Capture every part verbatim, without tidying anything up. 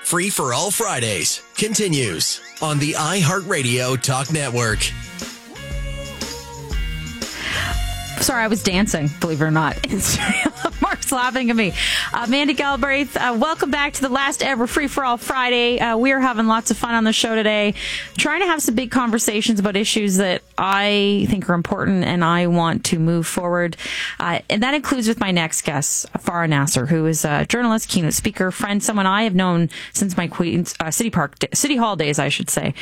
Free for All Fridays continues on the iHeartRadio Talk Network. Sorry, I was dancing, believe it or not. Mark's laughing at me. Uh, Mandy Galbraith, uh, welcome back to the last ever Free for All Friday. Uh, we are having lots of fun on the show today, trying to have some big conversations about issues that I think are important and I want to move forward. Uh, and that includes with my next guest, Farah Nasser, who is a journalist, keynote speaker, friend, someone I have known since my Queens, uh, City Park, City Hall days, I should say.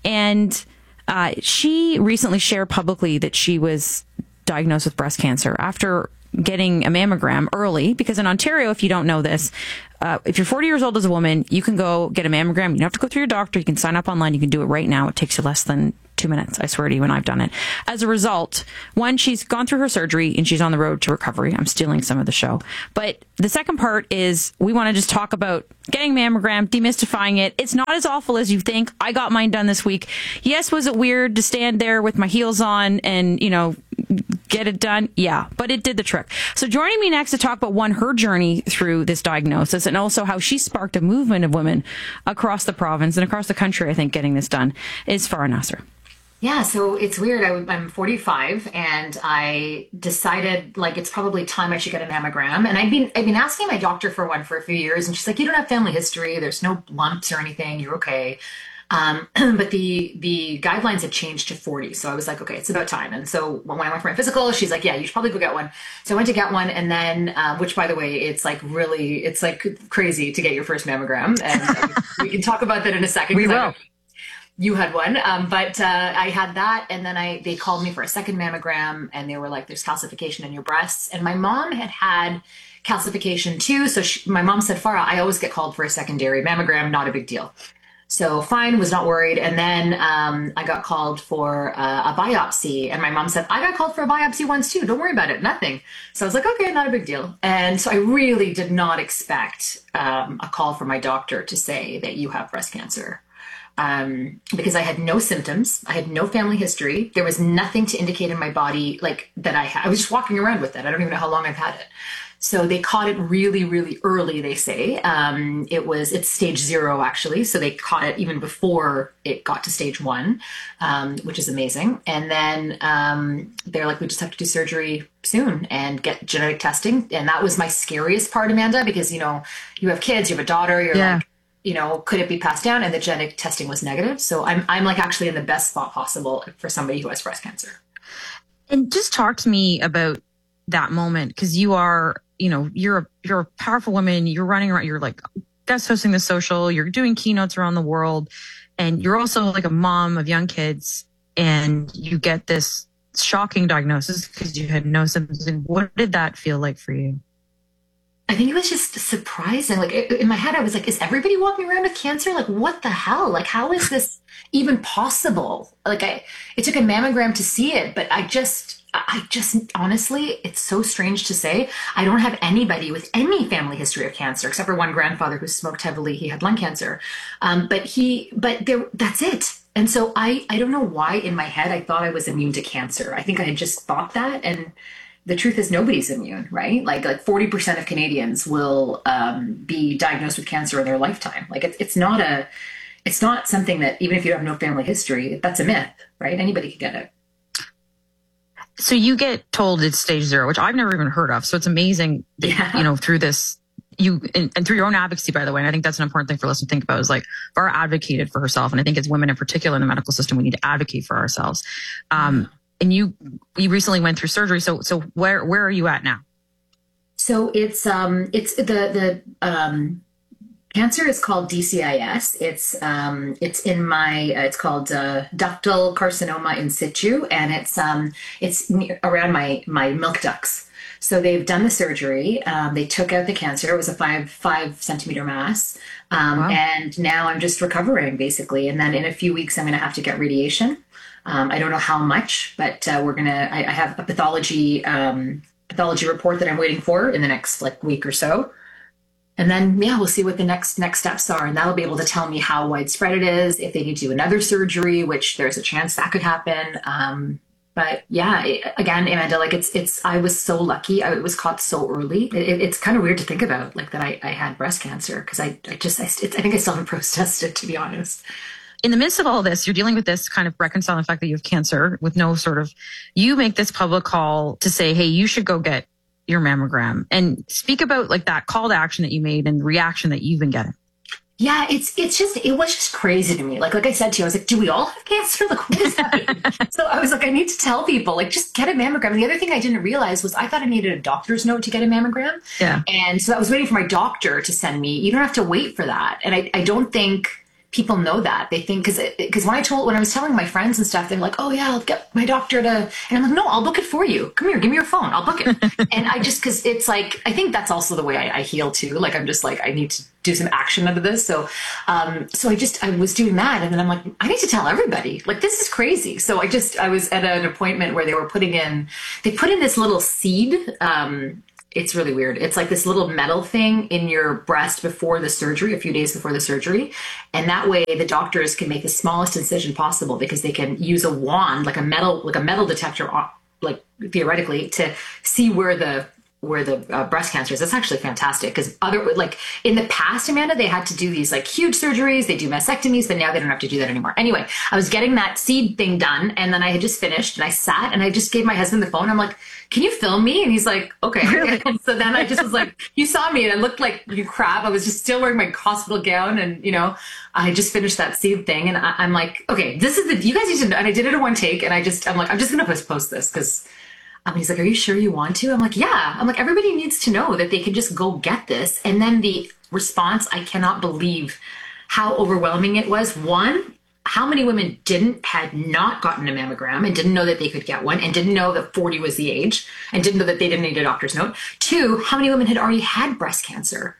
And uh, she recently shared publicly that she was diagnosed with breast cancer after getting a mammogram early, because in Ontario, if you don't know this, uh, if you're forty years old as a woman, you can go get a mammogram. You don't have to go through your doctor. You can sign up online. You can do it right now. It takes you less than two minutes. I swear to you, when I've done it. As a result, one, she's gone through her surgery and she's on the road to recovery. I'm stealing some of the show. But the second part is we want to just talk about getting mammogram, demystifying it. It's not as awful as you think. I got mine done this week. Yes, was it weird to stand there with my heels on and, you know, get it done? Yeah, but it did the trick. So joining me next to talk about, one, her journey through this diagnosis and also how she sparked a movement of women across the province and across the country, I think, getting this done, is Farah Nasser. Yeah, so it's weird. I, I'm forty-five and I decided like it's probably time I should get a mammogram. And I've been I've been asking my doctor for one for a few years, and she's like, "You don't have family history. There's no lumps or anything. You're okay." Um, but the the guidelines had changed to forty, so I was like, "Okay, it's about time." And so when I went for my physical, she's like, "Yeah, you should probably go get one." So I went to get one, and then uh, which, by the way, it's like really it's like crazy to get your first mammogram, and uh, we can talk about that in a second. We will. You had one, um, but uh, I had that, and then I they called me for a second mammogram, and they were like, "There's calcification in your breasts." And my mom had had calcification too, so she, my mom said, "Farah, I always get called for a secondary mammogram, not a big deal." So fine, was not worried. And then um, I got called for uh, a biopsy, and my mom said, "I got called for a biopsy once too. Don't worry about it, nothing." So I was like, "Okay, not a big deal." And so I really did not expect um, a call from my doctor to say that you have breast cancer. Um, because I had no symptoms, I had no family history. There was nothing to indicate in my body like that I had. I was just walking around with it. I don't even know how long I've had it. So they caught it really, really early, they say. Um, it was, it's stage zero actually. So they caught it even before it got to stage one, um, which is amazing. And then um, they're like, "We just have to do surgery soon and get genetic testing." And that was my scariest part, Amanda, because, you know, you have kids, you have a daughter, you're Yeah. like, you know, could it be passed down? And the genetic testing was negative. So I'm, I'm like actually in the best spot possible for somebody who has breast cancer. And just talk to me about that moment, because you are, you know, you're a, you're a powerful woman. You're running around, you're like guest hosting the social, you're doing keynotes around the world, and you're also like a mom of young kids, and you get this shocking diagnosis because you had no symptoms. And what did that feel like for you? I think it was just surprising. Like in my head, I was like, is everybody walking around with cancer? Like, what the hell? Like, how is this even possible? Like I, it took a mammogram to see it, but I just, I just, honestly, it's so strange to say. I don't have anybody with any family history of cancer, except for one grandfather who smoked heavily. He had lung cancer. Um, but he, but there, that's it. And so I, I don't know why in my head, I thought I was immune to cancer. I think I had just thought that. And the truth is nobody's immune, right? Like, like forty percent of Canadians will um, be diagnosed with cancer in their lifetime. Like it's, it's not a, it's not something that even if you have no family history, that's a myth, right? Anybody can get it. So you get told it's stage zero, which I've never even heard of. So it's amazing that, Yeah. you know, through this, you, and, and through your own advocacy, by the way, and I think that's an important thing for us to think about, is like, Farah advocated for herself. And I think as women in particular in the medical system, we need to advocate for ourselves. Um, mm. And you, you recently went through surgery. So, so where, where are you at now? So it's, um, it's the, the, um, cancer is called D C I S. It's, um, it's in my, uh, it's called, uh, ductal carcinoma in situ. And it's, um, it's near, around my, my milk ducts. So they've done the surgery. Um, they took out the cancer. It was a five, five centimeter mass. Um, wow. And now I'm just recovering basically. And then in a few weeks, I'm going to have to get radiation. Um, I don't know how much, but uh, we're going to, I have a pathology, um, pathology report that I'm waiting for in the next like week or so. And then, yeah, we'll see what the next, next steps are. And that'll be able to tell me how widespread it is, if they need to do another surgery, which there's a chance that could happen. Um, but yeah, it, again, Amanda, like it's, it's, I was so lucky. I was caught so early. It, it's kind of weird to think about, like that I, I had breast cancer because I, I just, I, I think I still haven't processed it, to be honest. In the midst of all this, you're dealing with this kind of reconciling the fact that you have cancer with no sort of, you make this public call to say, hey, you should go get your mammogram, and speak about like that call to action that you made and the reaction that you've been getting. Yeah, it's it's just, it was just crazy to me. Like, like I said to you, I was like, do we all have cancer? Like, what does that mean? So I was like, I need to tell people, like, just get a mammogram. And the other thing I didn't realize was I thought I needed a doctor's note to get a mammogram. Yeah. And so I was waiting for my doctor to send me. You don't have to wait for that. And I, I don't think people know that. They think, because because when I told, when I was telling my friends and stuff, they're like, oh yeah, I'll get my doctor to, and I'm like, no, I'll book it for you. Come here, give me your phone. I'll book it. And I just, because it's like, I think that's also the way I, I heal too. Like, I'm just like, I need to do some action out of this. So, um, so I just, I was doing that. And then I'm like, I need to tell everybody, like, this is crazy. So I just, I was at an appointment where they were putting in, they put in this little seed, um, it's really weird. It's like this little metal thing in your breast before the surgery, a few days before the surgery. And that way the doctors can make the smallest incision possible because they can use a wand, like a metal, like a metal detector, like theoretically, to see where the where the uh, breast cancer is. That's actually fantastic because other, like in the past, Amanda, they had to do these like huge surgeries, they do mastectomies, but now they don't have to do that anymore. Anyway, I was getting that seed thing done, and then I had just finished, and I sat and I just gave my husband the phone. I'm like, can you film me? And he's like, okay. Really? And so then I just was like, you saw me and I looked like you crap. I was just still wearing my hospital gown, and you know, I just finished that seed thing, and I, I'm like, okay, this is the, you guys need to know. And I did it in one take, and I just, I'm like, I'm just going to post, post this because Um, he's like, are you sure you want to? I'm like, yeah. I'm like, everybody needs to know that they can just go get this. And then the response, I cannot believe how overwhelming it was. One, how many women didn't, had not gotten a mammogram and didn't know that they could get one and didn't know that forty was the age and didn't know that they didn't need a doctor's note. Two, how many women had already had breast cancer?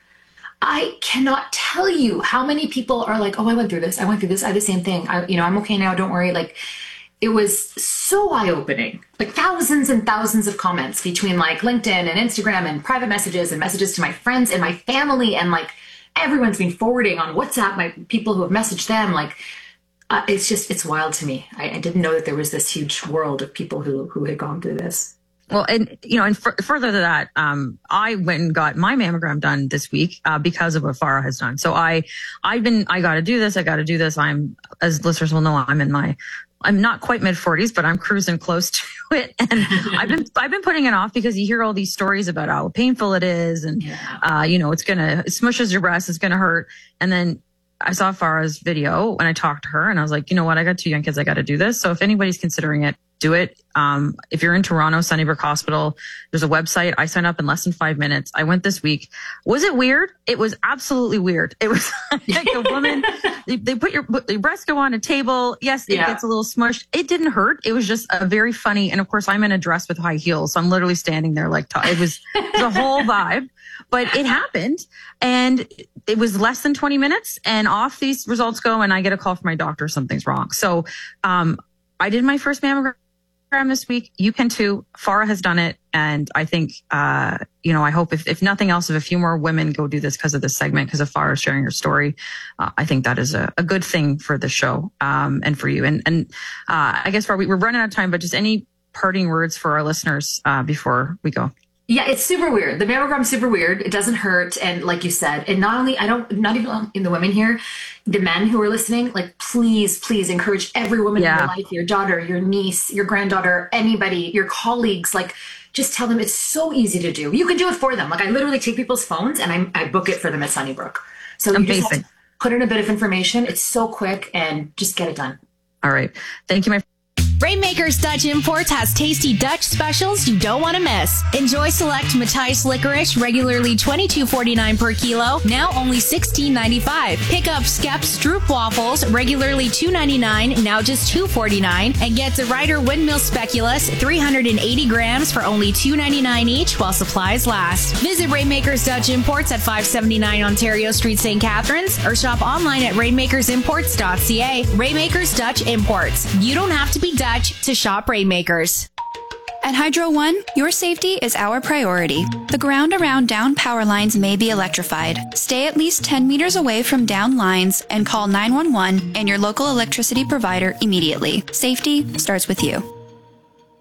I cannot tell you how many people are like, oh, I went through this. I went through this. I had the same thing. I, you know, I'm okay now. Don't worry. Like, it was so eye-opening, like thousands and thousands of comments between like LinkedIn and Instagram and private messages and messages to my friends and my family. And like everyone's been forwarding on WhatsApp, my people who have messaged them. Like, uh, it's just, it's wild to me. I, I didn't know that there was this huge world of people who, who had gone through this. Well, and, you know, and f- further to that, um, I went and got my mammogram done this week, uh, because of what Farah has done. So I, I've been, I got to do this. I got to do this. I'm, as listeners will know, I'm in my, I'm not quite mid forties, but I'm cruising close to it. And I've been, I've been putting it off because you hear all these stories about how painful it is. And, Yeah. uh, you know, it's going to, it smushes your breast. It's going to hurt. And then I saw Farah's video and I talked to her and I was like, you know what? I got two young kids. I got to do this. So if anybody's considering it, do it. Um, if you're in Toronto, Sunnybrook Hospital, there's a website. I signed up in less than five minutes. I went this week. Was it weird? It was absolutely weird. It was like a woman, they, they put your, your breasts go on a table. Yes, it Yeah. gets a little smushed. It didn't hurt. It was just a very funny. And of course, I'm in a dress with high heels. So I'm literally standing there like, t- it was the whole vibe. But it happened, and it was less than twenty minutes, and off these results go, and I get a call from my doctor, something's wrong. So um, I did my first mammogram this week. You can too. Farah has done it, and I think, uh, you know, I hope if, if nothing else, if a few more women go do this because of this segment, because of Farah sharing her story, uh, I think that is a, a good thing for the show, um, and for you. And, and uh, I guess, Farah, we, we're running out of time, but just any parting words for our listeners uh, before we go. Yeah, it's super weird. The mammogram's super weird. It doesn't hurt. And like you said, and not only, I don't, not even in the women here, the men who are listening, like, please, please encourage every woman Yeah. in your life, your daughter, your niece, your granddaughter, anybody, your colleagues, like, just tell them it's so easy to do. You can do it for them. Like, I literally take people's phones and I, I book it for them at Sunnybrook. So you just have to put in a bit of information. It's so quick and just get it done. All right. Thank you, my Rainmakers Dutch Imports has tasty Dutch specials you don't want to miss. Enjoy select Matthijs licorice, regularly twenty-two forty-nine per kilo, now only sixteen ninety-five. Pick up Skep Stroop waffles, regularly two ninety-nine, now just two forty-nine, and get the Ryder Windmill Speculoos, three hundred eighty grams for only two ninety-nine each while supplies last. Visit Rainmakers Dutch Imports at five seventy-nine Ontario Street, Saint Catharines, or shop online at rainmakers imports dot c a. Rainmakers Dutch Imports. You don't have to be Dutch to shop Rainmakers. At Hydro One, your safety is our priority. The ground around down power lines may be electrified. Stay at least ten meters away from down lines and call nine one one and your local electricity provider immediately. Safety starts with you.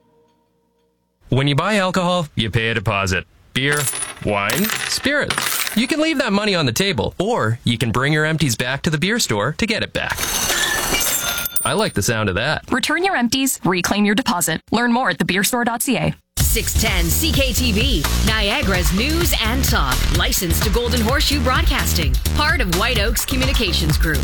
When you buy alcohol, you pay a deposit. Beer, wine, spirits. You can leave that money on the table, or you can bring your empties back to the beer store to get it back. I like the sound of that. Return your empties, reclaim your deposit. Learn more at the beer store dot c a. six ten C K T V, Niagara's news and talk. Licensed to Golden Horseshoe Broadcasting. Part of White Oaks Communications Group.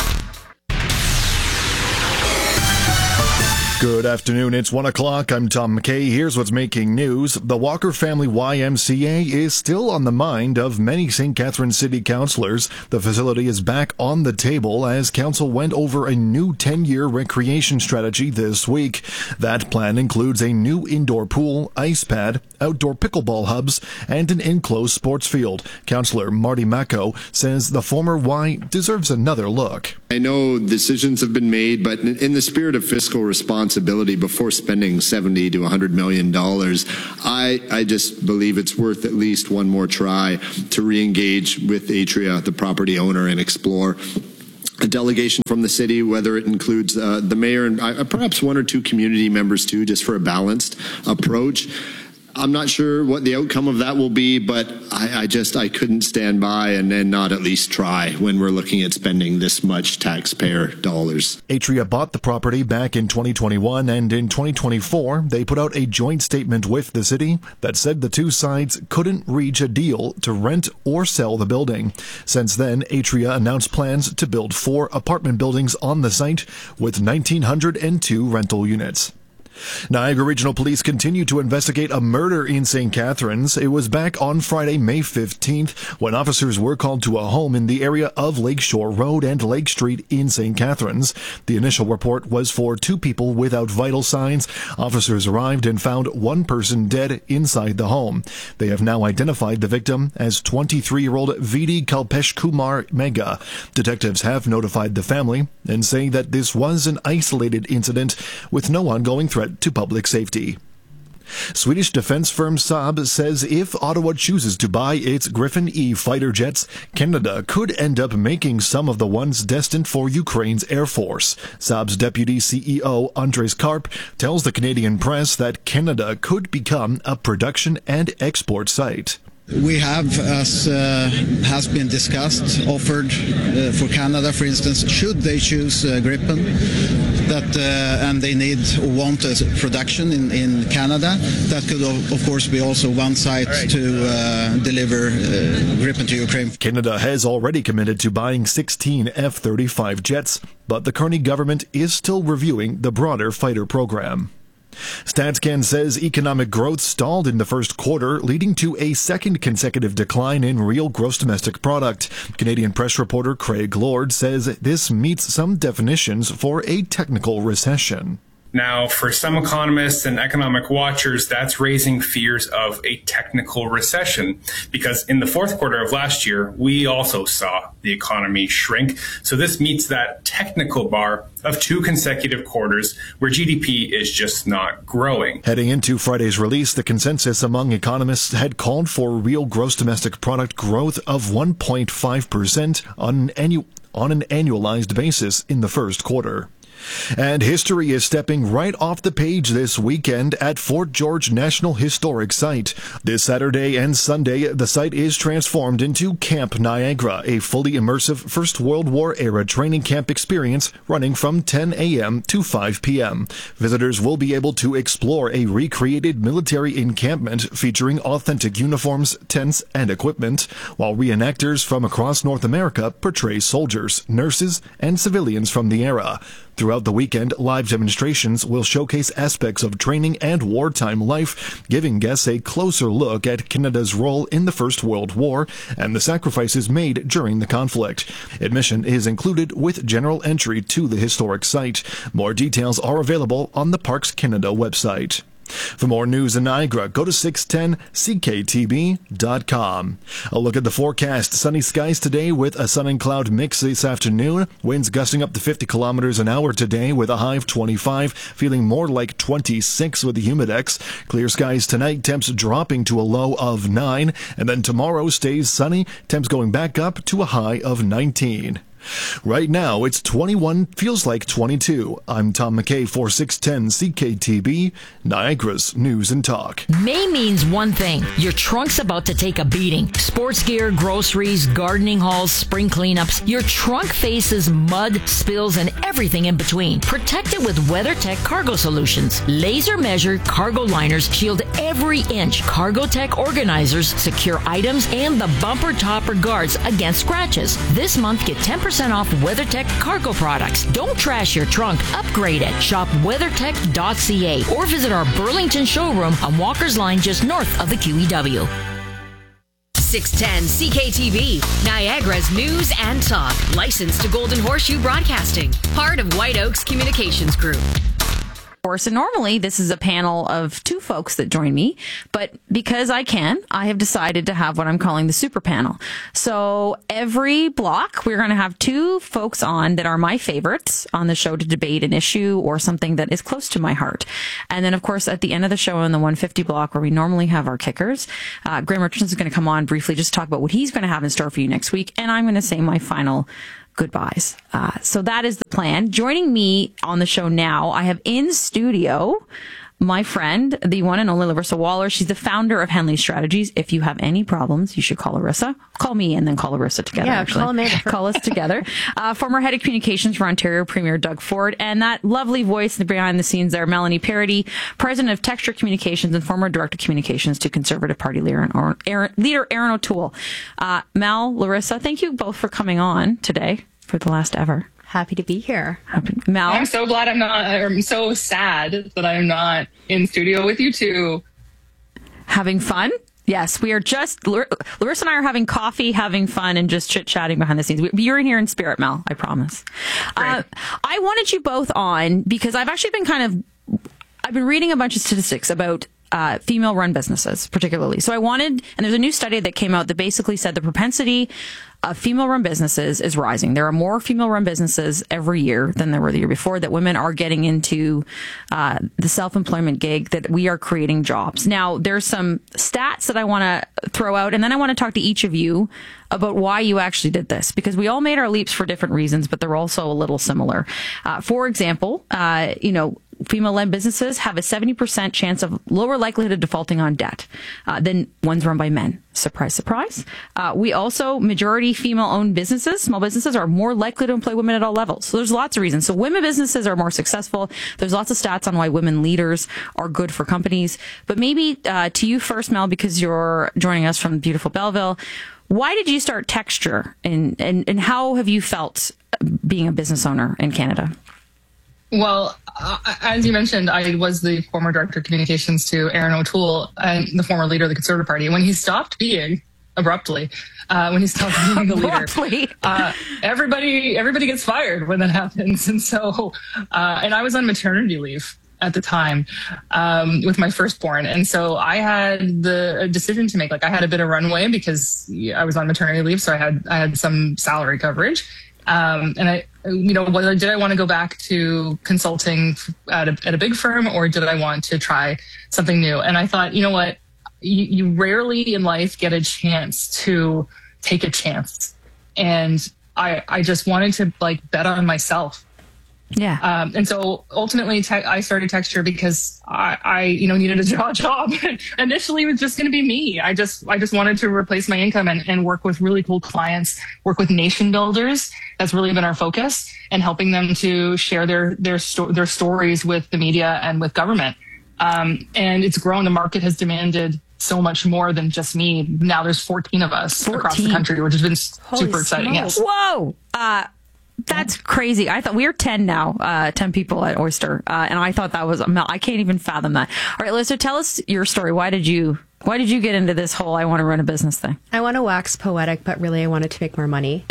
Good afternoon. It's one o'clock. I'm Tom McKay. Here's what's making news. The Walker Family Y M C A is still on the mind of many Saint Catharines City councillors. The facility is back on the table as council went over a new ten-year recreation strategy this week. That plan includes a new indoor pool, ice pad, outdoor pickleball hubs, and an enclosed sports field. Councillor Marty Mako says the former Y deserves another look. I know decisions have been made, but in the spirit of fiscal responsibility, before spending seventy to one hundred million dollars, I, I just believe it's worth at least one more try to re-engage with Atria, the property owner, and explore a delegation from the city, whether it includes uh, the mayor and uh, perhaps one or two community members too, just for a balanced approach. I'm not sure what the outcome of that will be, but I, I just I couldn't stand by and, and not at least try when we're looking at spending this much taxpayer dollars. Atria bought the property back in twenty twenty-one, and in twenty twenty-four, they put out a joint statement with the city that said the two sides couldn't reach a deal to rent or sell the building. Since then, Atria announced plans to build four apartment buildings on the site with one thousand nine hundred two rental units. Niagara Regional Police continue to investigate a murder in Saint Catharines. It was back on Friday, May fifteenth, when officers were called to a home in the area of Lakeshore Road and Lake Street in Saint Catharines. The initial report was for two people without vital signs. Officers arrived and found one person dead inside the home. They have now identified the victim as twenty-three-year-old Vidi Kalpesh Kumar Mega. Detectives have notified the family and say that this was an isolated incident with no ongoing threat to public safety. Swedish defense firm Saab says if Ottawa chooses to buy its Griffin E fighter jets, Canada could end up making some of the ones destined for Ukraine's Air Force. Saab's deputy C E O, Andres Karp, tells the Canadian press that Canada could become a production and export site. We have, as uh, has been discussed, offered uh, for Canada, for instance, should they choose uh, Gripen, that uh, and they need or want a production in, in Canada, that could of course be also one site right. to uh, deliver uh, Gripen to Ukraine. Canada has already committed to buying sixteen F thirty-five jets, but the Carney government is still reviewing the broader fighter program. StatsCan says economic growth stalled in the first quarter, leading to a second consecutive decline in real gross domestic product. Canadian press reporter Craig Lord says this meets some definitions for a technical recession. Now, for some economists and economic watchers, that's raising fears of a technical recession, because in the fourth quarter of last year, we also saw the economy shrink. So this meets that technical bar of two consecutive quarters where G D P is just not growing. Heading into Friday's release, the consensus among economists had called for real gross domestic product growth of one point five percent on an, annu- on an annualized basis in the first quarter. And history is stepping right off the page this weekend at Fort George National Historic Site. This Saturday and Sunday, the site is transformed into Camp Niagara, a fully immersive First World War era training camp experience running from ten a.m. to five p.m. Visitors will be able to explore a recreated military encampment featuring authentic uniforms, tents, and equipment, while reenactors from across North America portray soldiers, nurses, and civilians from the era. Throughout the weekend, live demonstrations will showcase aspects of training and wartime life, giving guests a closer look at Canada's role in the First World War and the sacrifices made during the conflict. Admission is included with general entry to the historic site. More details are available on the Parks Canada website. For more news in Niagara, go to six ten C K T B dot com. A look at the forecast. Sunny skies today with a sun and cloud mix this afternoon. Winds gusting up to fifty kilometers an hour today with a high of twenty-five, feeling more like twenty-six with the humidex. Clear skies tonight, temps dropping to a low of nine. And then tomorrow stays sunny, temps going back up to a high of nineteen. Right now, it's twenty-one, feels like twenty-two. I'm Tom McKay for six ten C K T B, Niagara's News and Talk. May means one thing. Your trunk's about to take a beating. Sports gear, groceries, gardening hauls, spring cleanups. Your trunk faces mud, spills, and everything in between. Protect it with WeatherTech Cargo Solutions. Laser measured cargo liners shield every inch. CargoTech organizers secure items and the bumper topper guards against scratches. This month, get ten percent off WeatherTech cargo products. Don't trash your trunk. Upgrade it. Shop weathertech dot c a or visit our Burlington showroom on Walker's Line just north of the Q E W. six ten C K T V, Niagara's News and Talk. Licensed to Golden Horseshoe Broadcasting. Part of White Oaks Communications Group. course. And normally this is a panel of two folks that join me, but because I can, I have decided to have what I'm calling the super panel. So every block, we're going to have two folks on that are my favorites on the show to debate an issue or something that is close to my heart. And then, of course, at the end of the show in the one fifty block, where we normally have our kickers, uh, Graham Richardson is going to come on briefly, just talk about what he's going to have in store for you next week. And I'm going to say my final goodbyes. Uh, so that is the plan. Joining me on the show now, I have in studio my friend, the one and only Larissa Waller. She's the founder of Henley Strategies. If you have any problems, you should call Larissa. Call me and then call Larissa together. Yeah, actually. call Amanda. Call us together. Uh, former head of communications for Ontario Premier Doug Ford, and that lovely voice behind the scenes there, Melanie Parody, president of Texture Communications and former director of communications to Conservative Party leader Aaron, leader Aaron O'Toole. Uh, Mel, Larissa, thank you both for coming on today for the last ever. Happy to be here. Happy. Mel? I'm so glad I'm not, I'm so sad that I'm not in studio with you two. Having fun? Yes, we are just, Larissa and I are having coffee, having fun, and just chit-chatting behind the scenes. You're in here in spirit, Mel, I promise. Uh, I wanted you both on because I've actually been kind of, I've been reading a bunch of statistics about Uh, female-run businesses, particularly. So I wanted, and there's a new study that came out that basically said the propensity of female-run businesses is rising. There are more female-run businesses every year than there were the year before, that women are getting into uh, the self-employment gig, that we are creating jobs. Now, there's some stats that I want to throw out, and then I want to talk to each of you about why you actually did this, because we all made our leaps for different reasons, but they're also a little similar. Uh, for example, uh, you know, female-led businesses have a seventy percent chance of lower likelihood of defaulting on debt uh, than ones run by men. Surprise, surprise. Uh, we also, majority female-owned businesses, small businesses, are more likely to employ women at all levels. So there's lots of reasons. So women businesses are more successful. There's lots of stats on why women leaders are good for companies. But maybe uh, to you first, Mel, because you're joining us from beautiful Belleville. Why did you start Texture, and, and, and how have you felt being a business owner in Canada? Well, uh, as you mentioned, I was the former director of communications to Aaron O'Toole and the former leader of the Conservative Party. When he stopped being, abruptly, uh, when he stopped being the leader, uh, everybody everybody gets fired when that happens. And so, uh, and I was on maternity leave at the time um, with my firstborn. And so I had the decision to make. Like, I had a bit of runway because I was on maternity leave, so I had I had some salary coverage. Um, and I, you know, whether did I want to go back to consulting at a, at a big firm, or did I want to try something new? And I thought, you know what, you, you rarely in life get a chance to take a chance. And I, I just wanted to like bet on myself. Yeah. Um, and so ultimately te- I started Texture because I, I, you know, needed a job. Initially, it was just going to be me. I just, I just wanted to replace my income and, and work with really cool clients, work with nation builders. That's really been our focus, and helping them to share their, their, sto- their stories with the media and with government. Um, and it's grown. The market has demanded so much more than just me. Now there's fourteen of us fourteen across the country, which has been Holy super exciting. smokes. Yes. Whoa. Uh, That's crazy. I thought we are ten now, uh, ten people at Oyster. Uh, and I thought that was, I can't even fathom that. All right, Lisa, tell us your story. Why did you, why did you get into this whole, I want to run a business thing? I want to wax poetic, but really I wanted to make more money.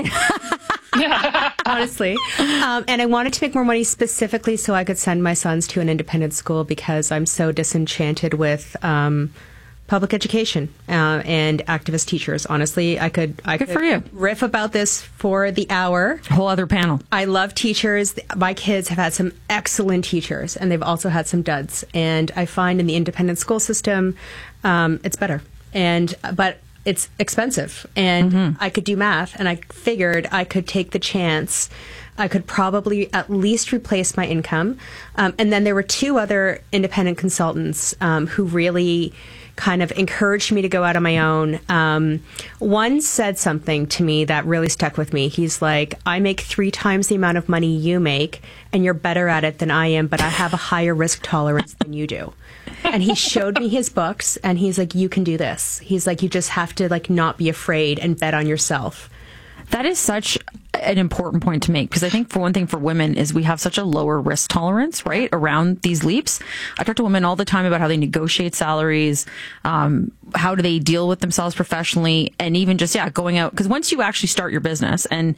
Honestly. Um, and I wanted to make more money specifically so I could send my sons to an independent school, because I'm so disenchanted with, um, public education uh, and activist teachers. Honestly, I could I Good could for you. riff about this for the hour. Whole other panel. I love teachers. My kids have had some excellent teachers, and they've also had some duds. And I find in the independent school system, um, it's better. And but it's expensive, and Mm-hmm. I could do math, and I figured I could take the chance. I could probably at least replace my income. Um, and then there were two other independent consultants um, who really kind of encouraged me to go out on my own. Um, one said something to me that really stuck with me. He's like, I make three times the amount of money you make, and you're better at it than I am, but I have a higher risk tolerance than you do. And he showed me his books, and he's like, you can do this. He's like, you just have to like not be afraid and bet on yourself. That is such an important point to make, because I think for one thing for women is we have such a lower risk tolerance, right, around these leaps. I talk to women all the time about how they negotiate salaries, um, how do they deal with themselves professionally, and even just, yeah, going out. Because once you actually start your business, and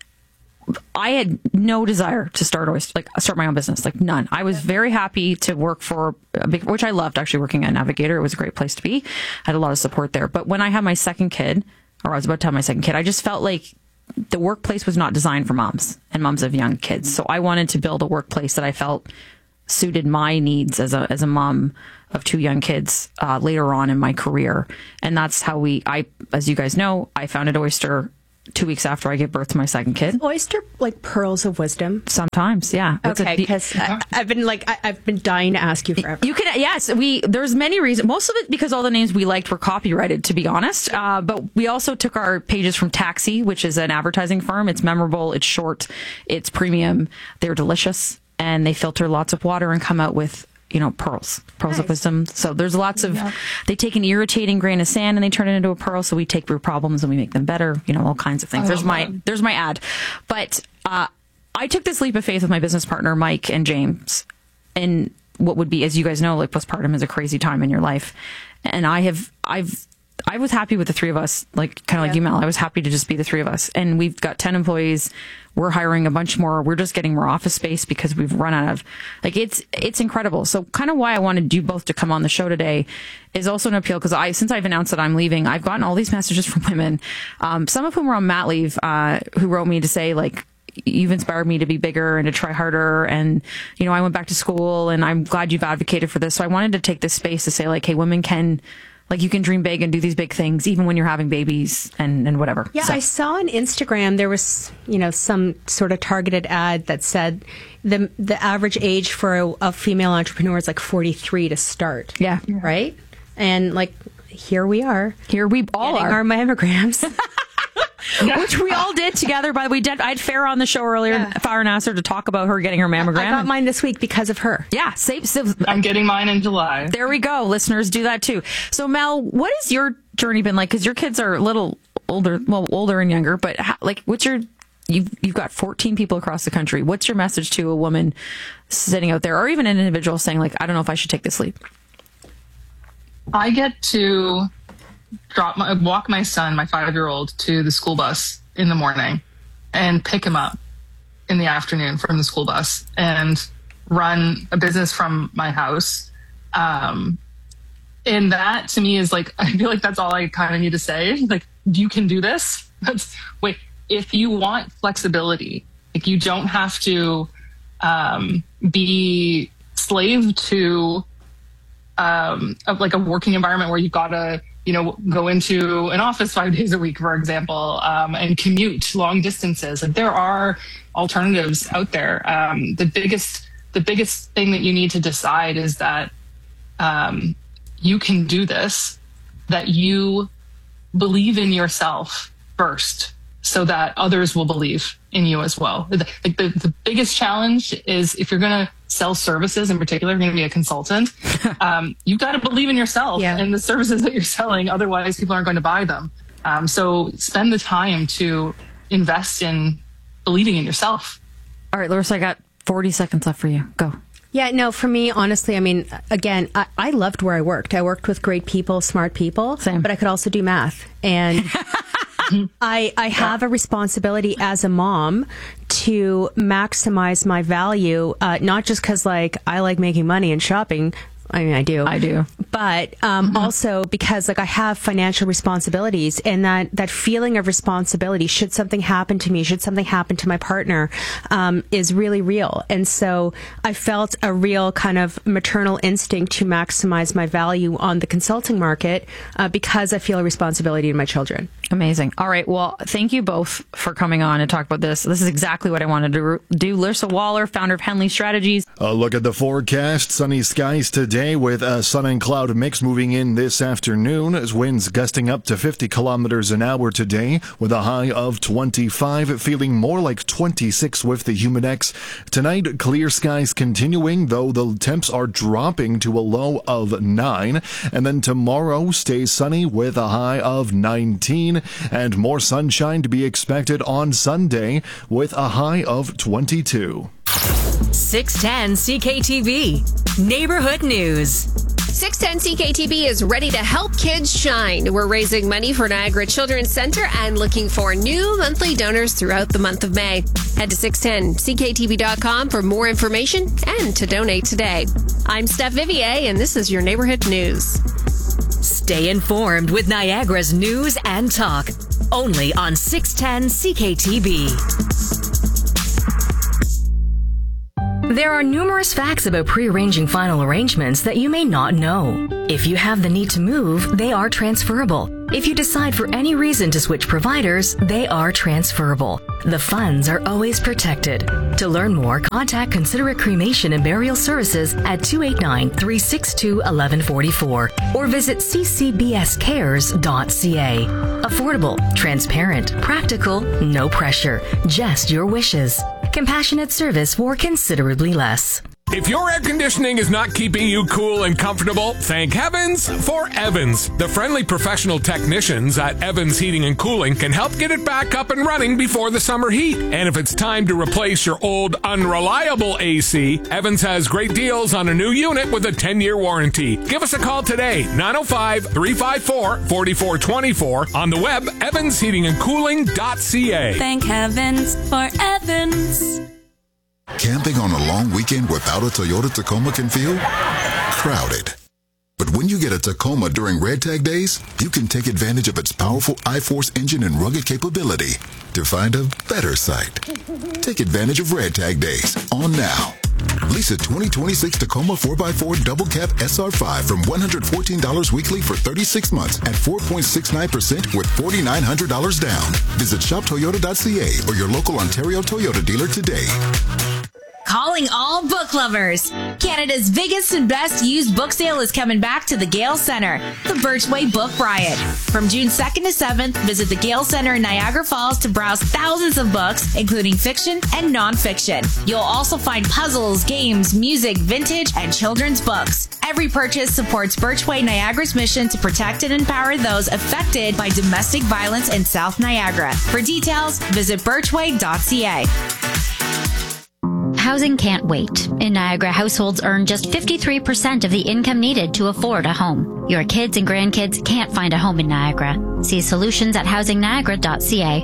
I had no desire to start oyster, like start my own business, like none. I was very happy to work for a big, which I loved actually working at Navigator. It was a great place to be. I had a lot of support there. But when I had my second kid, or I was about to have my second kid, I just felt like the workplace was not designed for moms and moms of young kids. So I wanted to build a workplace that I felt suited my needs as a as a mom of two young kids uh, later on in my career. And that's how we, I, as you guys know, I founded Oyster two weeks after I gave birth to my second kid. Is Oyster like pearls of wisdom? Sometimes, yeah. It's Okay, a- because I've been like I, I've been dying to ask you forever. You can, yes, we, there's many reasons. Most of it because all the names we liked were copyrighted, to be honest. Uh, but we also took our pages from Taxi, which is an advertising firm. It's memorable, it's short, it's premium, they're delicious, and they filter lots of water and come out with, you know, pearls, pearls Nice. of wisdom. So there's lots of, Yeah. they take an irritating grain of sand and they turn it into a pearl. So we take root problems and we make them better, you know, all kinds of things. I There's love my, that. there's my ad. But, uh, I took this leap of faith with my business partner, Mike and James, and what would be, as you guys know, like postpartum is a crazy time in your life. And I have, I've, I was happy with the three of us, like kind of like Yeah. you, Mel. I was happy to just be the three of us. And we've got ten employees. We're hiring a bunch more. We're just getting more office space because we've run out of, like, it's, it's incredible. So kind of why I wanted you both to come on the show today is also an appeal, because I, since I've announced that I'm leaving, I've gotten all these messages from women, um, some of whom were on mat leave, uh, who wrote me to say, like, you've inspired me to be bigger and to try harder. And, you know, I went back to school and I'm glad you've advocated for this. So I wanted to take this space to say, like, hey, women can, like, you can dream big and do these big things, even when you're having babies and, and whatever. Yeah, So- I saw on Instagram there was, you know, some sort of targeted ad that said the the average age for a, a female entrepreneur is like forty-three to start. Yeah. Right? And like here we are. Here we all getting are. our mammograms. Which we all did together. By the way, did, I had Farah on the show earlier, Yeah. Farah Nasser, to talk about her getting her mammogram. I got mine this week because of her. Yeah, same. So, I'm getting mine in July. there we go. Listeners, do that too. So, Mel, what has your journey been like? Because your kids are a little older, well, older and younger. But how, like, what's your? You've you've got fourteen people across the country. What's your message to a woman sitting out there, or even an individual saying, like, I don't know if I should take this leap? I get to drop my walk my son, my five year old, to the school bus in the morning and pick him up in the afternoon from the school bus and run a business from my house. Um, and that to me is like, I feel like that's all I kind of need to say. Like, you can do this. That's wait, if you want flexibility, like you don't have to um, be slave to um, of like a working environment where you've got to, you know, go into an office five days a week, for example, um, and commute long distances. Like there are alternatives out there. Um, the biggest, the biggest thing that you need to decide is that um, you can do this, that you believe in yourself first, so that others will believe in you as well. The, the, the biggest challenge is if you're going to sell services, in particular, you're going to be a consultant, um, you've got to believe in yourself Yeah. and the services that you're selling. Otherwise, people aren't going to buy them. Um, so spend the time to invest in believing in yourself. All right, Larissa, I got forty seconds left for you. Go. Yeah, no, for me, honestly, I mean, again, I, I loved where I worked. I worked with great people, smart people, Same. but I could also do math. And I, I have a responsibility as a mom to maximize my value, uh, not just because, like, I like making money and shopping. I mean, I do. I do. But but um, mm-hmm. also because like I have financial responsibilities, and that, that feeling of responsibility, should something happen to me, should something happen to my partner, um, is really real. And so I felt a real kind of maternal instinct to maximize my value on the consulting market uh, because I feel a responsibility to my children. Amazing. All right. Well, thank you both for coming on and talk about this. This is exactly what I wanted to do. Larissa Waller, founder of Henley Strategies. A look at the forecast. Sunny skies today with a sun and cloud mix moving in this afternoon, as winds gusting up to fifty kilometers an hour today with a high of twenty-five, feeling more like twenty-six with the Humidex. Tonight, clear skies continuing, though the temps are dropping to a low of nine. And then tomorrow stays sunny with a high of nineteen, and more sunshine to be expected on Sunday with a high of twenty-two. six ten C K T V Neighborhood News. six ten C K T V is ready to help kids shine. We're raising money for Niagara Children's Center and looking for new monthly donors throughout the month of May. Head to six ten C K T V dot com for more information and to donate today. I'm Steph Vivier, and this is your Neighborhood News. Stay informed with Niagara's news and talk. Only on six ten C K T V. There are numerous facts about pre-arranging final arrangements that you may not know. If you have the need to move, they are transferable. If you decide for any reason to switch providers, they are transferable. The funds are always protected. To learn more, contact Considerate Cremation and Burial Services at two eight nine, three six two, one one four four or visit c c b s cares dot c a. Affordable, transparent, practical, no pressure, just your wishes. Compassionate service for considerably less. If your air conditioning is not keeping you cool and comfortable, thank heavens for Evans. The friendly professional technicians at Evans Heating and Cooling can help get it back up and running before the summer heat. And if it's time to replace your old unreliable A C, Evans has great deals on a new unit with a ten-year warranty. Give us a call today, nine oh five, three five four, four four two four, on the web, evans heating and cooling dot c a. Thank heavens for Evans. Camping on a long weekend without a Toyota Tacoma can feel crowded. But when you get a Tacoma during Red Tag Days, you can take advantage of its powerful iForce engine and rugged capability to find a better site. Take advantage of Red Tag Days on now. Lease a twenty twenty-six Tacoma four by four Double Cab S R five from one hundred fourteen dollars weekly for thirty-six months at four point six nine percent with four thousand nine hundred dollars down. Visit shop toyota dot c a or your local Ontario Toyota dealer today. Calling all book lovers. Canada's biggest and best used book sale is coming back to the Gale Centre, the Birchway Book Riot. From June second to seventh, visit the Gale Centre in Niagara Falls to browse thousands of books, including fiction and nonfiction. You'll also find puzzles, games, music, vintage, and children's books. Every purchase supports Birchway Niagara's mission to protect and empower those affected by domestic violence in South Niagara. For details, visit birchway dot c a. Housing can't wait. In Niagara, households earn just fifty-three percent of the income needed to afford a home. Your kids and grandkids can't find a home in Niagara. See solutions at housing niagara dot c a.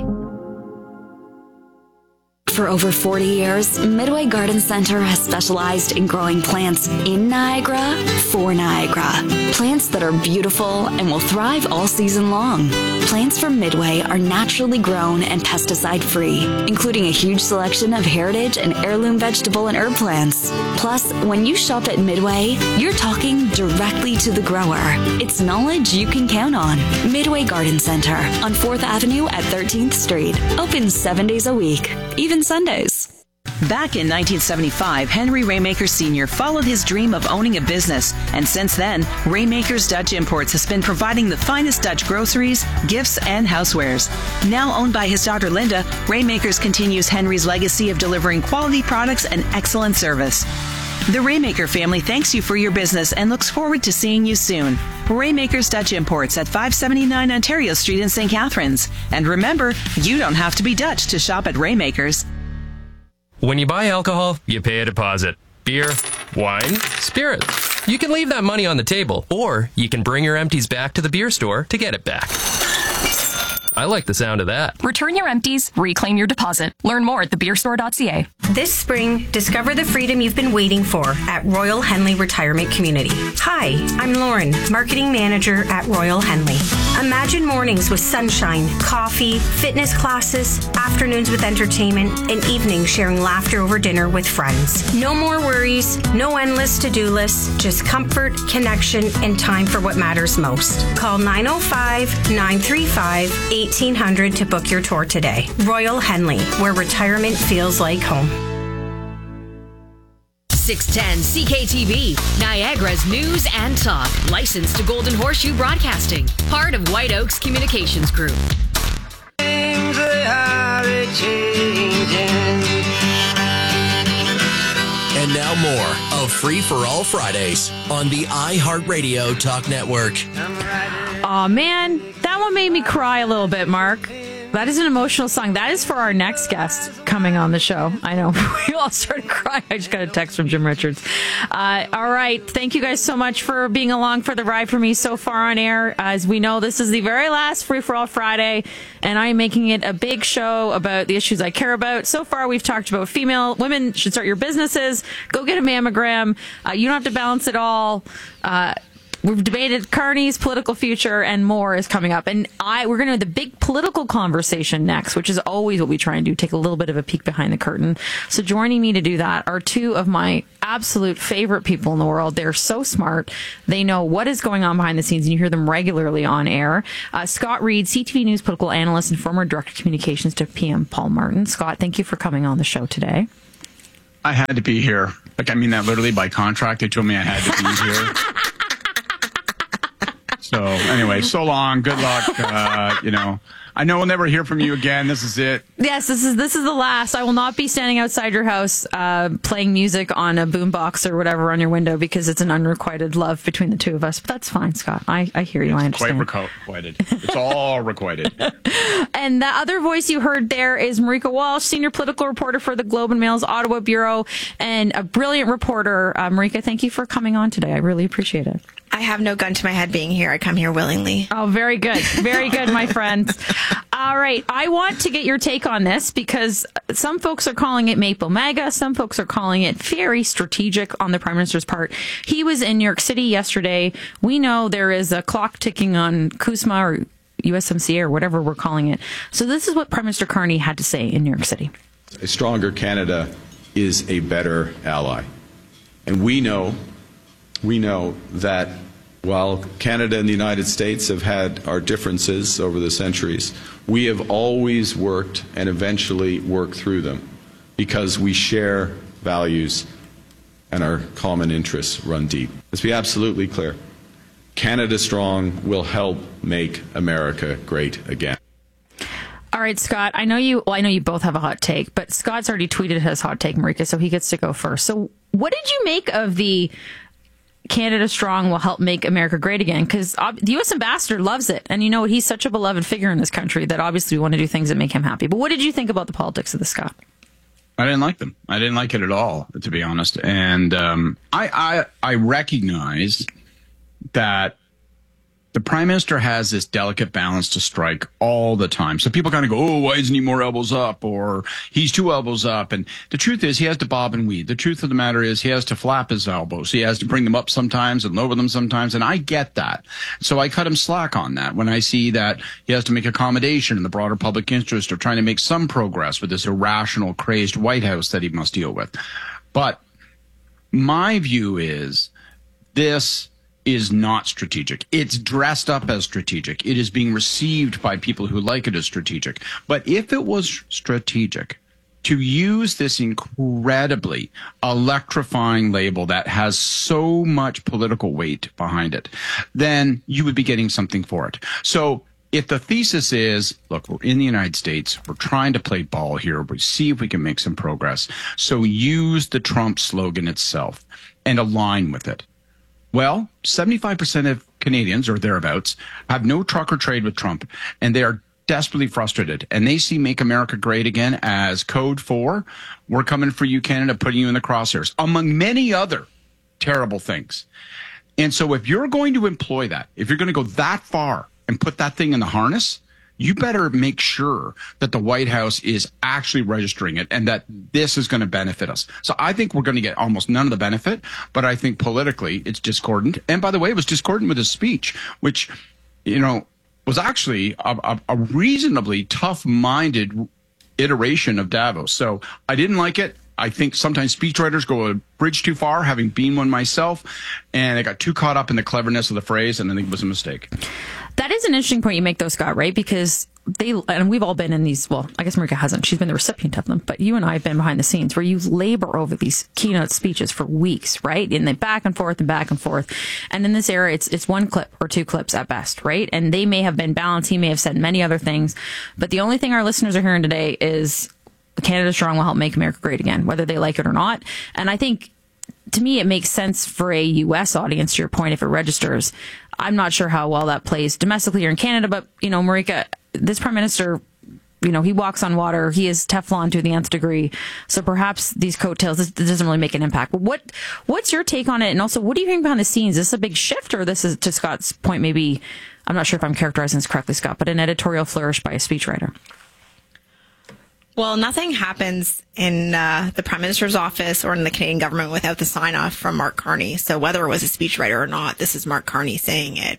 For over forty years, Midway Garden Center has specialized in growing plants in Niagara for Niagara. Plants that are beautiful and will thrive all season long. Plants from Midway are naturally grown and pesticide-free, including a huge selection of heritage and heirloom vegetable and herb plants. Plus, when you shop at Midway, you're talking directly to the grower. It's knowledge you can count on. Midway Garden Center on fourth Avenue at thirteenth Street. Open seven days a week, even Sundays. Back in nineteen seventy-five, Henry Raymaker Senior followed his dream of owning a business, and since then, Raymaker's Dutch Imports has been providing the finest Dutch groceries, gifts, and housewares. Now owned by his daughter Linda, Raymakers continues Henry's legacy of delivering quality products and excellent service. The Raymaker family thanks you for your business and looks forward to seeing you soon. Raymaker's Dutch Imports at five seventy-nine Ontario Street in Saint Catharines. And remember, you don't have to be Dutch to shop at Raymaker's. When you buy alcohol, you pay a deposit. Beer, wine, spirits. You can leave that money on the table, or you can bring your empties back to the beer store to get it back. I like the sound of that. Return your empties, reclaim your deposit. Learn more at the beer store dot c a. This spring, discover the freedom you've been waiting for at Royal Henley Retirement Community. Hi, I'm Lauren, Marketing Manager at Royal Henley. Imagine mornings with sunshine, coffee, fitness classes, afternoons with entertainment, and evenings sharing laughter over dinner with friends. No more worries, no endless to-do lists, just comfort, connection, and time for what matters most. Call nine oh five, nine three five, eighteen hundred to book your tour today. Royal Henley, where retirement feels like home. six ten C K T V, Niagara's news and talk. Licensed to Golden Horseshoe Broadcasting. Part of White Oaks Communications Group. And now more of Free for All Fridays on the iHeartRadio Talk Network. Oh man, that one made me cry a little bit, Mark. That is an emotional song. That is for our next guest coming on the show. I know. We all started crying. I just got a text from Jim Richards. Uh, all right. Thank you guys so much for being along for the ride for me so far on air. As we know, this is the very last Free for All Friday, and I am making it a big show about the issues I care about. So far, we've talked about female women should start your businesses. Go get a mammogram. Uh, you don't have to balance it all. Uh, We've debated Carney's political future, and more is coming up. And I we're going to have the big political conversation next, which is always what we try and do, take a little bit of a peek behind the curtain. So joining me to do that are two of my absolute favorite people in the world. They're so smart. They know what is going on behind the scenes, and you hear them regularly on air. Uh, Scott Reed, C T V News political analyst and former director of communications to P M Paul Martin. Scott, thank you for coming on the show today. I had to be here. Like, I mean that literally by contract. They told me I had to be here. So anyway, so long. Good luck. Uh, you know, I know we'll never hear from you again. This is it. Yes, this is this is the last. I will not be standing outside your house uh, playing music on a boombox or whatever on your window, because it's an unrequited love between the two of us. But that's fine, Scott. I, I hear you. It's I understand. Quite requited. It's all requited. And the other voice you heard there is Marika Walsh, senior political reporter for the Globe and Mail's Ottawa Bureau, and a brilliant reporter. Uh, Marika, thank you for coming on today. I really appreciate it. I have no gun to my head being here. I come here willingly. Oh, very good. Very good, my friends. All right. I want to get your take on this, because some folks are calling it Maple MAGA. Some folks are calling it very strategic on the Prime Minister's part. He was in New York City yesterday. We know there is a clock ticking on CUSMA or U S M C A or whatever we're calling it. So this is what Prime Minister Carney had to say in New York City. A stronger Canada is a better ally. And we know, we know that while Canada and the United States have had our differences over the centuries, we have always worked and eventually worked through them, because we share values and our common interests run deep. Let's be absolutely clear. Canada Strong will help make America great again. All right, Scott, I know you, well, I know you both have a hot take, but Scott's already tweeted his hot take, Marika, so he gets to go first. So what did you make of the Canada Strong will help make America great again? Because the U S ambassador loves it. And you know, he's such a beloved figure in this country that obviously we want to do things that make him happy. But what did you think about the politics of this, Scott? I didn't like them. I didn't like it at all, to be honest. And um, I, I, I recognize that the Prime Minister has this delicate balance to strike all the time. So people kind of go, oh, why isn't he more elbows up? Or he's two elbows up. And the truth is, he has to bob and weave. The truth of the matter is, he has to flap his elbows. He has to bring them up sometimes and lower them sometimes. And I get that. So I cut him slack on that when I see that he has to make accommodation in the broader public interest of trying to make some progress with this irrational, crazed White House that he must deal with. But my view is this is not strategic. It's dressed up as strategic. It is being received by people who like it as strategic. But if it was strategic to use this incredibly electrifying label that has so much political weight behind it, then you would be getting something for it. So if the thesis is, look, we're in the United States, we're trying to play ball here, we see if we can make some progress. So use the Trump slogan itself and align with it. Well, seventy-five percent of Canadians, or thereabouts, have no truck or trade with Trump, and they are desperately frustrated. And they see Make America Great Again as code for, we're coming for you, Canada, putting you in the crosshairs, among many other terrible things. And so if you're going to employ that, if you're going to go that far and put that thing in the harness, you better make sure that the White House is actually registering it and that this is going to benefit us. So I think we're going to get almost none of the benefit, but I think politically it's discordant. And by the way, it was discordant with his speech, which, you know, was actually a, a, a reasonably tough-minded iteration of Davos. So I didn't like it. I think sometimes speechwriters go a bridge too far, having been one myself, and I got too caught up in the cleverness of the phrase, and I think it was a mistake. That is an interesting point you make, though, Scott, right? Because they, and we've all been in these, well, I guess Marika hasn't. She's been the recipient of them, but you and I have been behind the scenes where you labor over these keynote speeches for weeks, right? And then back and forth and back and forth. And in this era, it's it's one clip or two clips at best, right? And they may have been balanced. He may have said many other things, but the only thing our listeners are hearing today is Canada Strong will help make America great again, whether they like it or not. And I think, to me, it makes sense for a U S audience, to your point, if it registers. I'm not sure how well that plays domestically here in Canada, but, you know, Marika, this Prime Minister, you know, he walks on water. He is Teflon to the nth degree. So perhaps these coattails, this, this doesn't really make an impact. But what, what's your take on it? And also, what are you hearing behind the scenes? Is this a big shift, or this is, to Scott's point, maybe, I'm not sure if I'm characterizing this correctly, Scott, but an editorial flourish by a speechwriter? Well, nothing happens in uh, the Prime Minister's office or in the Canadian government without the sign-off from Mark Carney. So whether it was a speechwriter or not, this is Mark Carney saying it.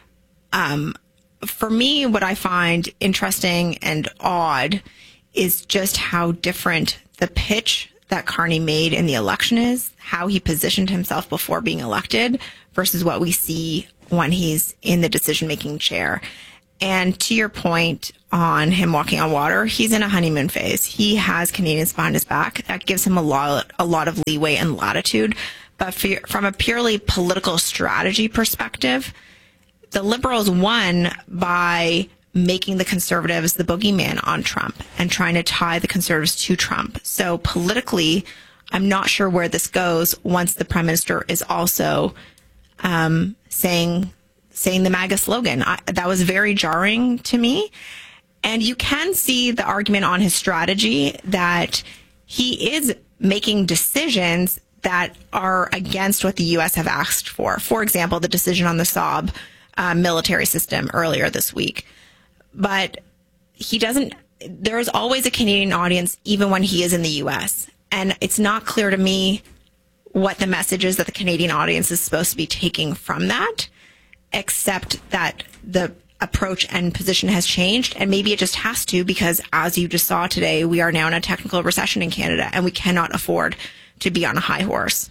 Um, for me, what I find interesting and odd is just how different the pitch that Carney made in the election is, how he positioned himself before being elected versus what we see when he's in the decision-making chair. And to your point on him walking on water, he's in a honeymoon phase. He has Canadians behind his back. That gives him a lot, a lot of leeway and latitude. But for, from a purely political strategy perspective, the Liberals won by making the Conservatives the boogeyman on Trump and trying to tie the Conservatives to Trump. So politically, I'm not sure where this goes once the Prime Minister is also um, saying... saying the MAGA slogan. I, that was very jarring to me. And you can see the argument on his strategy that he is making decisions that are against what the U S have asked for. For example, the decision on the Saab uh, military system earlier this week. But he doesn't, there is always a Canadian audience, even when he is in the U S. And it's not clear to me what the message is that the Canadian audience is supposed to be taking from that, except that the approach and position has changed. And maybe it just has to, because as you just saw today, we are now in a technical recession in Canada, and we cannot afford to be on a high horse.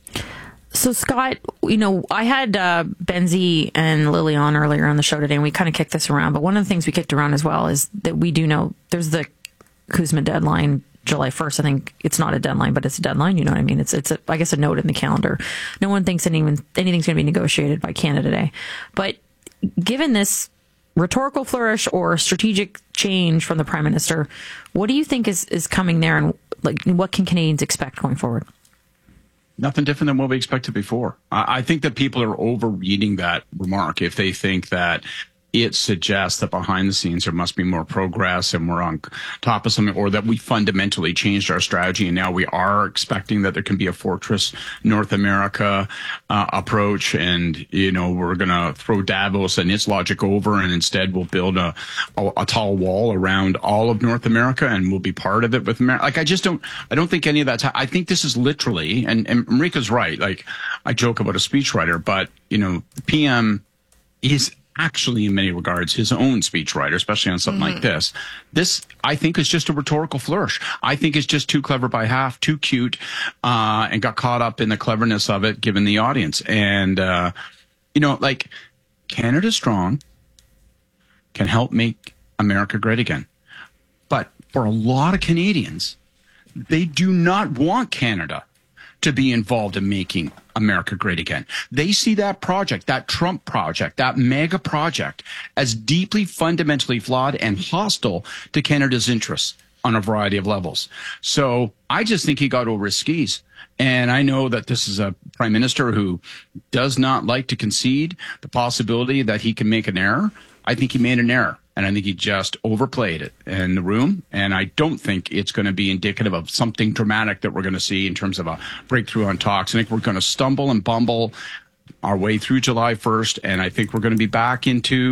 So, Scott, you know, I had uh, Benzie and Lily on earlier on the show today, and we kind of kicked this around. But one of the things we kicked around as well is that we do know there's the Kuzma deadline, July first. I think it's not a deadline, but it's a deadline. You know what I mean? It's, it's a, I guess, a note in the calendar. No one thinks anything, anything's going to be negotiated by Canada Day. But given this rhetorical flourish or strategic change from the Prime Minister, what do you think is, is coming there, and like what can Canadians expect going forward? Nothing different than what we expected before. I, I think that people are overreading that remark if they think that it suggests that behind the scenes there must be more progress and we're on top of something, or that we fundamentally changed our strategy and now we are expecting that there can be a fortress North America uh, approach, and you know we're going to throw Davos and its logic over, and instead we'll build a, a a tall wall around all of North America and we'll be part of it with America. Like I just don't I don't think any of that's. I think this is literally, and, and Marika's right. Like I joke about a speechwriter, but you know the P M is actually, in many regards, his own speechwriter, especially on something mm-hmm. like this. This, I think, is just a rhetorical flourish. I think it's just too clever by half, too cute, uh, and got caught up in the cleverness of it, given the audience. And, uh, you know, like, Canada Strong can help make America great again. But for a lot of Canadians, they do not want Canada to be involved in making America great again. They see that project, that Trump project, that mega project, as deeply fundamentally flawed and hostile to Canada's interests on a variety of levels. So I just think he got over his skis. And I know that this is a prime minister who does not like to concede the possibility that he can make an error. I think he made an error. And I think he just overplayed it in the room. And I don't think it's going to be indicative of something dramatic that we're going to see in terms of a breakthrough on talks. I think we're going to stumble and bumble our way through July first. And I think we're going to be back into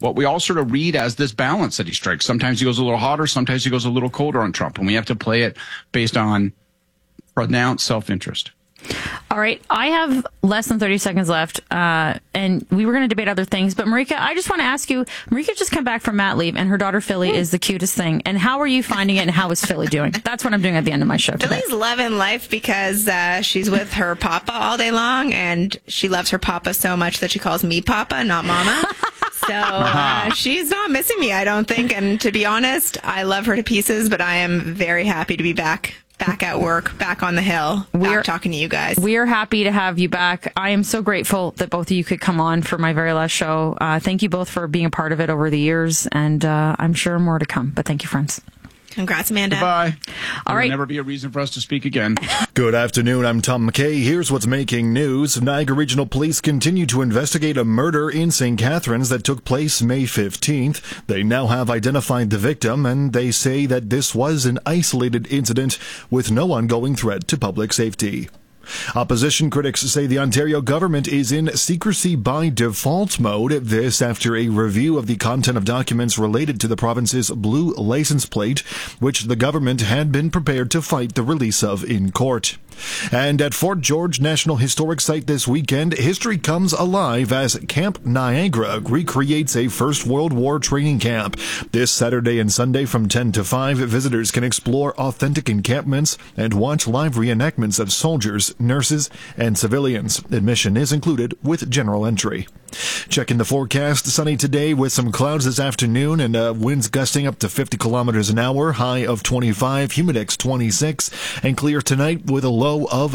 what we all sort of read as this balance that he strikes. Sometimes he goes a little hotter, sometimes he goes a little colder on Trump, and we have to play it based on pronounced self-interest. All right. I have less than thirty seconds left, uh, and we were going to debate other things. But, Marika, I just want to ask you, Marika just come back from mat leave, and her daughter, Philly, is the cutest thing. And how are you finding it, and how is Philly doing? That's what I'm doing at the end of my show today. Philly's loving life because uh, she's with her papa all day long, and she loves her papa so much that she calls me papa, not mama. So uh, she's not missing me, I don't think. And to be honest, I love her to pieces, but I am very happy to be back. Back at work, back on the hill, back we're, talking to you guys. We are happy to have you back. I am so grateful that both of you could come on for my very last show. Uh, thank you both for being a part of it over the years, and uh, I'm sure more to come. But thank you, friends. Congrats, Amanda. Goodbye. All there right. will never be a reason for us to speak again. Good afternoon. I'm Tom McKay. Here's what's making news. Niagara Regional Police continue to investigate a murder in Saint Catharines that took place May fifteenth. They now have identified the victim, and they say that this was an isolated incident with no ongoing threat to public safety. Opposition critics say the Ontario government is in secrecy by default mode. This after a review of the content of documents related to the province's blue license plate, which the government had been prepared to fight the release of in court. And at Fort George National Historic Site this weekend, history comes alive as Camp Niagara recreates a First World War training camp. This Saturday and Sunday from ten to five, visitors can explore authentic encampments and watch live reenactments of soldiers, nurses, and civilians. Admission is included with general entry. Checking the forecast, sunny today with some clouds this afternoon and uh, winds gusting up to fifty kilometers an hour, high of twenty-five, humidex twenty-six, and clear tonight with a low of